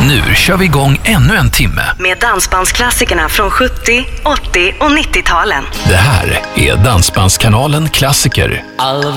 Nu kör vi igång ännu en timme med dansbandsklassikerna från 70, 80 och 90-talen. Det här är Dansbandskanalen Klassiker. All of